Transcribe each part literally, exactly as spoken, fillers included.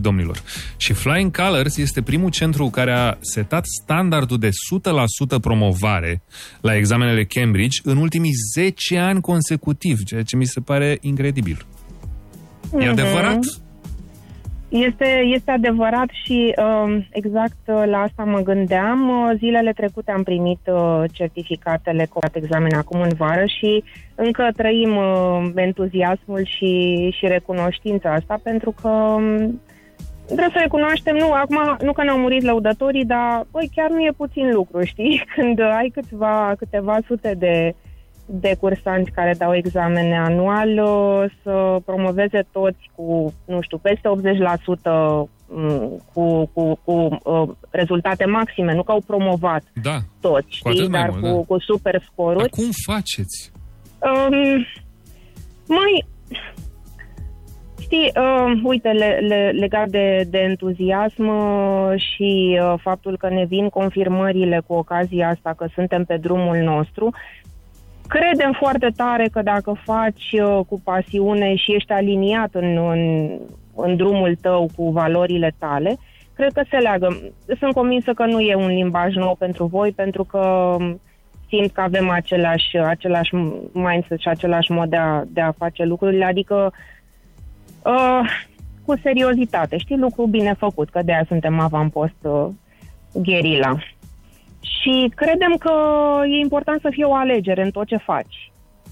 domnilor. Și Flying Colours este primul centru care a setat standardul de o sută la sută promovare la examenele Cambridge în ultimii zece ani consecutiv, ceea ce mi se pare incredibil. E mm-hmm. adevărat? Este, este adevărat și uh, exact uh, la asta mă gândeam. Uh, zilele trecute am primit uh, certificatele cu examen acum în vară și încă trăim uh, entuziasmul și, și recunoștința asta, pentru că um, trebuie să recunoaștem, nu, acum, nu că ne-au murit lăudătorii, dar băi, chiar nu e puțin lucru, știi? Când uh, ai câțiva, câteva sute de de cursanți care dau examene anual, să promoveze toți cu, nu știu, peste optzeci la sută cu, cu, cu uh, rezultate maxime, nu că au promovat da, toți, știi, dar mult, cu, da. cu super scoruri. Dar cum faceți? Um, mai... Știi, uh, uite, le, le, legat de, de entuziasm uh, și uh, faptul că ne vin confirmările cu ocazia asta că suntem pe drumul nostru, credem foarte tare că dacă faci uh, cu pasiune și ești aliniat în, în, în drumul tău cu valorile tale, cred că se leagă. Sunt convinsă că nu e un limbaj nou pentru voi, pentru că simt că avem același, același mindset și același mod de a, de a face lucrurile, adică uh, cu seriozitate, știi, lucru bine făcut, că de aia suntem avampost uh, gherila. Și credem că e important să fie o alegere în tot ce faci.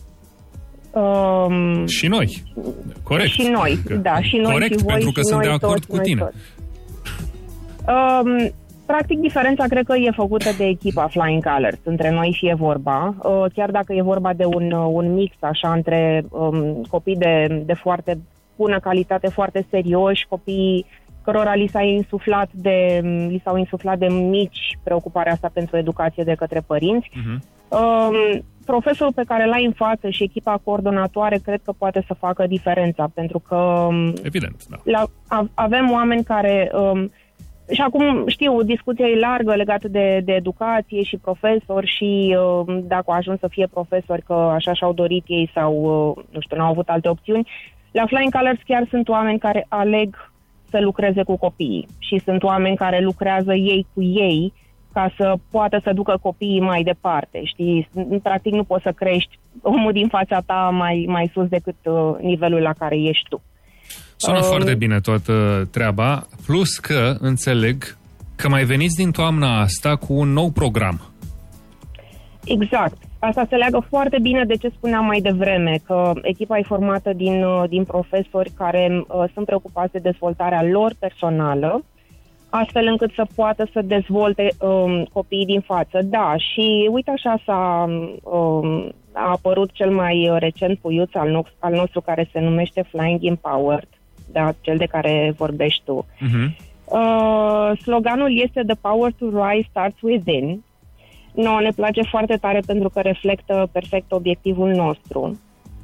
Um, și noi. Corect. Și noi, da. Și noi, corect, și voi, pentru că și sunt noi de acord toți, cu tine. Um, practic, diferența cred că e făcută de echipa Flying Colours. Între noi fie vorba. Uh, chiar dacă e vorba de un, un mix așa între um, copii de, de foarte bună calitate, foarte serioși, copii cărora li s-a insuflat de, li s-au insuflat de mici preocuparea asta pentru educație de către părinți. Uh-huh. Um, profesorul pe care l-ai în față și echipa coordonatoare cred că poate să facă diferența, pentru că evident, da. la, a, avem oameni care um, și acum știu, discuția e largă legată de, de educație și profesori și um, dacă au ajuns să fie profesori că așa și-au dorit ei sau uh, nu știu, n-au avut alte opțiuni. La Flying Colours chiar sunt oameni care aleg să lucreze cu copiii și sunt oameni care lucrează ei cu ei ca să poată să ducă copiii mai departe, știi? Practic nu poți să crești omul din fața ta mai, mai sus decât uh, nivelul la care ești tu. Sună uh, foarte bine toată treaba, plus că înțeleg că mai veniți din toamna asta cu un nou program. Exact. Asta se leagă foarte bine de ce spuneam mai devreme, că echipa e formată din, din profesori care uh, sunt preocupați de dezvoltarea lor personală, astfel încât să poată să dezvolte um, copiii din față. Da, și uite așa s-a um, a apărut cel mai recent puiuț al, no- al nostru care se numește Flying Empowered, da, cel de care vorbești tu. Uh-huh. Uh, sloganul este The Power to Rise Starts Within. No, ne place foarte tare pentru că reflectă perfect obiectivul nostru.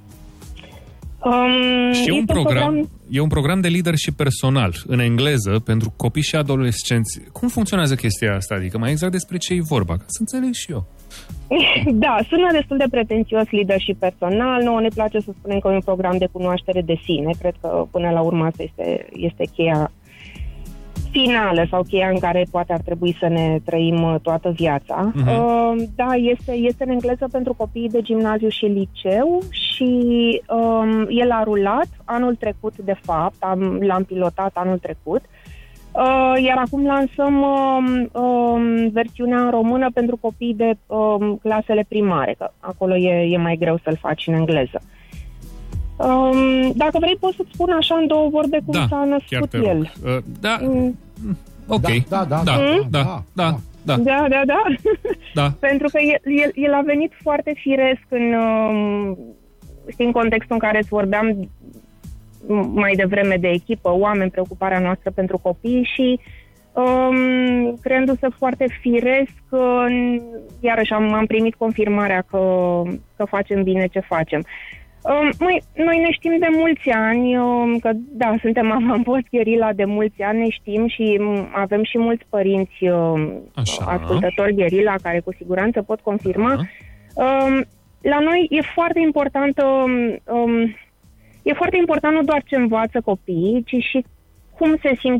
Um, și e un, program, program... e un program de leadership personal, în engleză, pentru copii și adolescenți. Cum funcționează chestia asta? Adică mai exact despre ce e vorba, ca să înțeleg și eu. Da, sună destul de pretențios leadership personal. Nouă ne place să spunem că e un program de cunoaștere de sine. Cred că până la urmă asta este, este cheia finală sau cheia în care poate ar trebui să ne trăim toată viața. Uh-huh. Uh, da, este, este în engleză pentru copiii de gimnaziu și liceu și um, el a rulat anul trecut, de fapt, am, l-am pilotat anul trecut, uh, iar acum lansăm um, um, versiunea în română pentru copii de um, clasele primare, că acolo e, e mai greu să-l faci în engleză. Um, dacă vrei, pot să-ți spun așa în două vorbe cum da, s-a născut el. Uh, da, mm. ok. Da, da, da. Da, mm? da, da, da, da. Da, da, da. da. Pentru că el, el, el a venit foarte firesc în, um, știi, în contextul în care îți vorbeam mai devreme de echipă, oameni, preocuparea noastră pentru copii și um, creându-se foarte firesc, uh, iarăși am, am primit confirmarea că, că facem bine ce facem. Um, noi, noi ne știm de mulți ani, um, că da, suntem avampost gherila de mulți ani, ne știm și um, avem și mulți părinți um, ascultători gherila care cu siguranță pot confirma. Um, la noi e foarte important, um, e foarte important nu doar ce învață copiii, ci și cum se simt